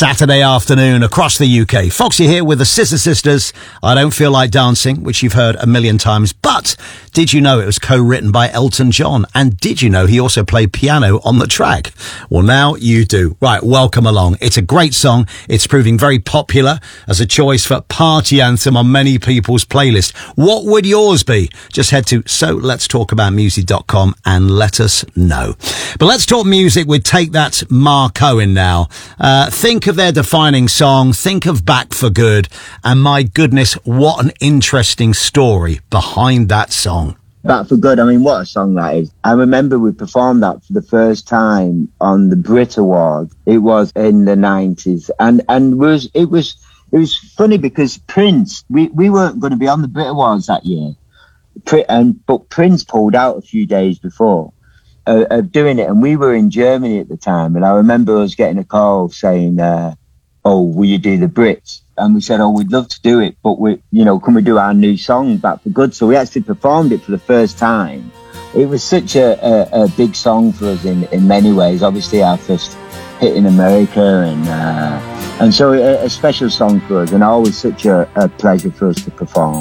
Saturday afternoon across the UK. Foxy here with the Scissor Sisters. I Don't Feel Like Dancing, which you've heard a million times. But did you know it was co-written by Elton John? And did you know he also played piano on the track? Well, now you do. Right, welcome along. It's a great song. It's proving very popular as a choice for party anthem on many people's playlists. What would yours be? Just head to soletstalkaboutmusic.com and let us know. But let's talk music with Take That Mark Owen now. Think of their defining song, think of Back for Good, and my goodness, what an interesting story behind that song. Back for Good, I mean, what a song that is. I remember we performed that for the first time on the Brit Awards. It was in the 90s. And it was funny because Prince, we weren't going to be on the Brit Awards that year. But Prince pulled out a few days before of doing it, and we were in Germany at the time, and I remember us getting a call saying, will you do the Brits? And we said, we'd love to do it, but can we do our new song, Back for Good? So we actually performed it for the first time. It was such a big song for us in many ways. Obviously our first hit in America, and so a special song for us, and always such a pleasure for us to perform.